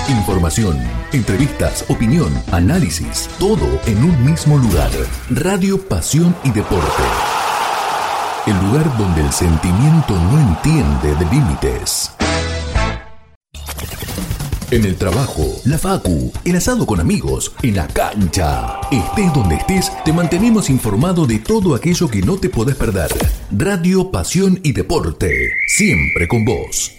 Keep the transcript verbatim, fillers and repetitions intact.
Información, entrevistas, opinión, análisis, todo en un mismo lugar. Radio Pasión y Deporte. El lugar donde el sentimiento no entiende de límites. En el trabajo, la facu, el asado con amigos, en la cancha. Estés donde estés, te mantenemos informado de todo aquello que no te podés perder. Radio Pasión y Deporte, siempre con vos.